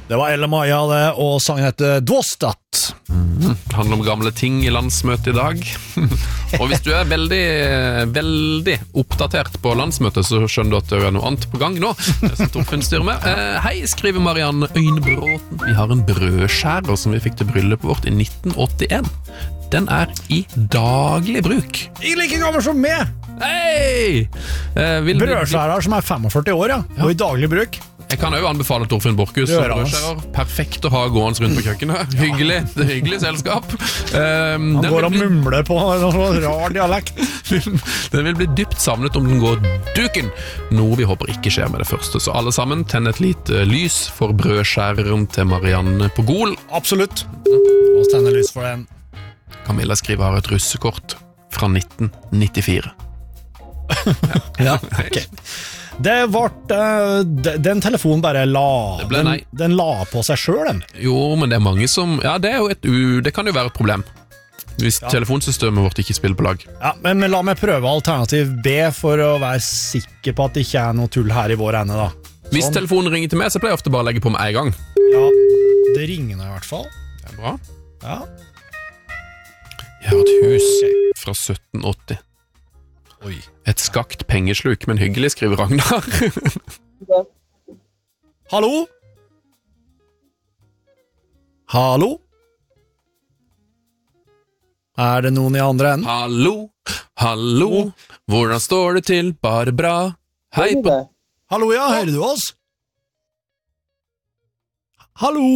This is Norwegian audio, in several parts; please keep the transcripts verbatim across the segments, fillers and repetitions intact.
Det var Elle Maja det, og sangen heter Dvostat. Mm. Det handler om gamle ting i landsmøtet i dag. Og hvis du er veldig, veldig oppdatert på landsmøtet, så skjønner du at det er noe annet på gang nå. Det som Torfinn styrer med. Eh, hei, skriver Marianne Øynbråten. Vi har en brødskjærer som vi fikk til bryllupet vårt i nitten åttien. Den er i daglig bruk. I like gammel som meg! Hei! Eh, vil Brødskjærer som er førtifem år, ja. ja. Og i daglig bruk. Jeg kan jo anbefale Torfinn Borchhus som brødskjærer. Perfekt å ha gående rundt på kjøkkenet. Hyggelig, det er hyggelig selskap. Um, Han går og bli... mumler på en rar dialekt. Den vil bli dypt savnet om den går duken. Noe vi håper ikke skjer med det første. Så alle sammen, tenn et lite lys for brødskjæreren til Marianne på Gol. Absolutt. Og tenn et lys for den. Camilla skriver har et russekort fra nitten nittifire. Ja, ok. Det var, uh, den telefonen bare la det ble, den, den la på seg selv den. Jo, men det er mange som ja, det, er jo et, det kan jo være et problem hvis ja. telefonsystemet vårt ikke spiller på lag. Ja, men la meg prøve alternativ B for å være sikker på at det ikke er noe tull her i vår ende da. Sånn. Hvis telefonen ringer til meg, så pleier jeg ofte bare å legge på med en gang. Ja, det ringer nå i hvert fall. Det er bra. Ja. Jeg har et hus fra sytten åtti. Oi. Et skakt pengesluk, men hyggelig, skriver Ragnar. Hallo? Hallo? Er det noen i andre enden? Hallo, hallo, hvordan står det til? Bare bra. Hei på... Hallo, ja, hører du oss? Hallo?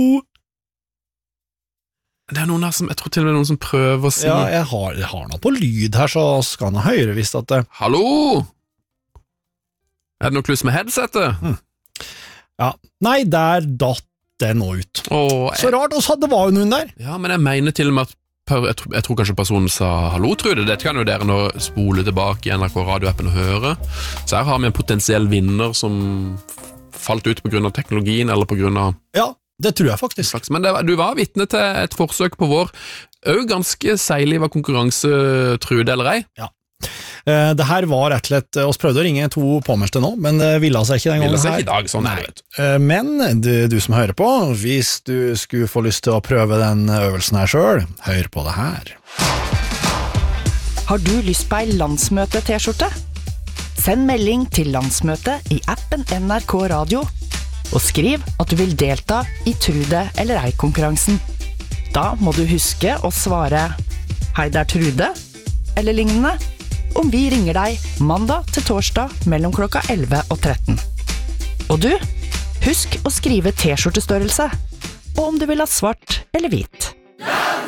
Det er noen her som, jeg tror til og med noen som prøver å si... Ja, jeg har, jeg har noe på lyd her, så skal han høre hvis at det... Hallo? Er det noe kluss med headsetet? Hmm. Ja, nei, der datt det nå ut. Åh, jeg... Så rart, også, det var jo noen der. Ja, men jeg mener til og med at, jeg tror, jeg tror kanskje personen sa hallo, Trude. Dette kan jo dere nå spole tilbake i N R K radioappen og høre. Så her har vi en potensiell vinner som falt ut på grunn av teknologien, eller på grunn av... Ja. Det tror jeg faktisk. Men det, du var vitne til et forsøk på vår og ganske seilig var konkurranse, Trude eller ei? Ja. Eh, det her var rett og slett, oss prøvde å ringe to påmeldte nå, men det ville seg ikke den gangen her. Ville seg ikke i dag, sånn Nei. Vet. Eh, men du, du som hører på, hvis du skulle få lyst til å prøve den øvelsen her selv, hør på det her. Har du lyst på ei landsmøte-t-skjorte? Send melding til landsmøtet i appen N R K Radio, og skriv at du vil delta i Trude eller ei-konkurransen. Da må du huske å svare «Hei, det er Trude» eller lignende, om vi ringer deg mandag til torsdag mellom klokka elleve og tretten. Og du, husk å skrive t-skjortestørrelse, og om du vil ha svart eller hvit.